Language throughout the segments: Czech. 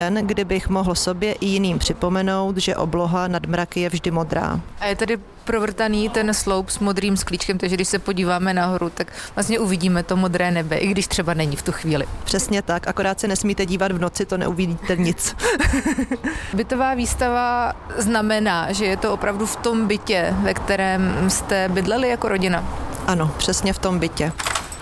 Kdybych mohl sobě i jiným připomenout, že obloha nad mraky je vždy modrá. A je tady provrtaný ten sloup s modrým sklíčkem, takže když se podíváme nahoru, tak vlastně uvidíme to modré nebe, i když třeba není v tu chvíli. Přesně tak, akorát se nesmíte dívat v noci, to neuvidíte nic. Bytová výstava znamená, že je to opravdu v tom bytě, ve kterém jste bydleli jako rodina? Ano, přesně v tom bytě.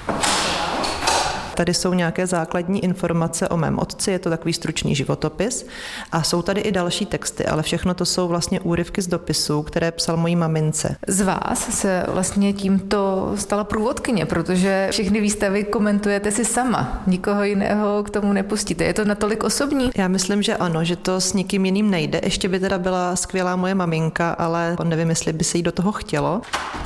Tady jsou nějaké základní informace o mém otci, je to takový stručný životopis a jsou tady i další texty, ale všechno to jsou vlastně úryvky z dopisů, které psal mojí mamince. Z vás se vlastně tímto stala průvodkyně, protože všechny výstavy komentujete si sama, nikoho jiného k tomu nepustíte. Je to natolik osobní? Já myslím, že ano, že to s nikým jiným nejde. Ještě by teda byla skvělá moje maminka, ale nevím, jestli by se jí do toho chtělo.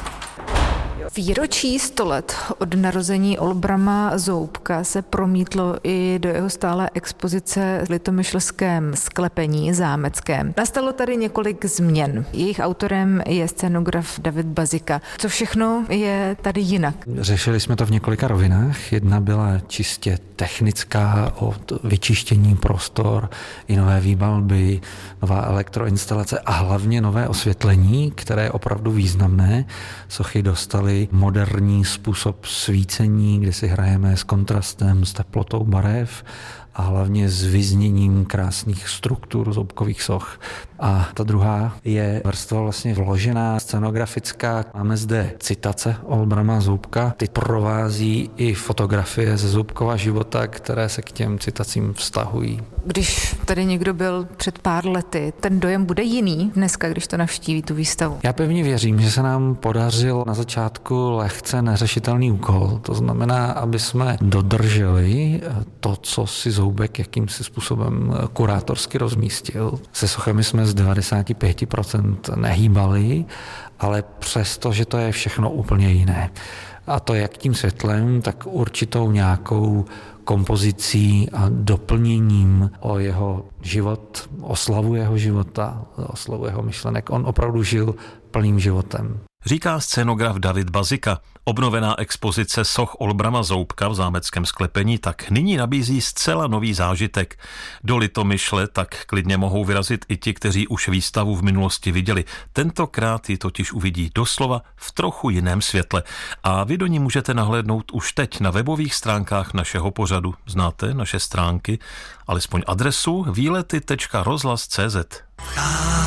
Výročí 100 let od narození Olbrama Zoubka se promítlo i do jeho stálé expozice v Litomyšlském sklepení zámeckém. Nastalo tady několik změn. Jejich autorem je scenograf David Bazika. Co všechno je tady jinak? Řešili jsme to v několika rovinách. Jedna byla čistě technická, o vyčištění prostor, i nové výbalby, nová elektroinstalace a hlavně nové osvětlení, které je opravdu významné. Sochy dostaly moderní způsob svícení, kdy si hrajeme s kontrastem, s teplotou barev a hlavně s vyzněním krásných struktur zoubkových soch. A ta druhá je vrstva vlastně vložená, scenografická. Máme zde citace Olbrama Zoubka. Ty provází i fotografie ze Zoubkova života, které se k těm citacím vztahují. Když tady někdo byl před pár lety, ten dojem bude jiný dneska, když to navštíví tu výstavu? Já pevně věřím, že se nám podařil na začátku lehce neřešitelný úkol. To znamená, aby jsme dodrželi to, co si Zoubek jakýmsi způsobem kurátorsky rozmístil. Se sochami jsme z 95% nehýbali, ale přesto, že to je všechno úplně jiné. A to jak tím světlem, tak určitou nějakou kompozicí a doplněním o jeho život, oslavu jeho života, oslavu jeho myšlenek. On opravdu žil plným životem. Říká scénograf David Bazika. Obnovená expozice soch Olbrama Zoubka v zámeckém sklepení tak nyní nabízí zcela nový zážitek. Do Litomyšle tak klidně mohou vyrazit i ti, kteří už výstavu v minulosti viděli. Tentokrát ji totiž uvidí doslova v trochu jiném světle. A vy do ní můžete nahlédnout už teď na webových stránkách našeho pořadu. Znáte naše stránky? Alespoň adresu výlety.rozhlas.cz.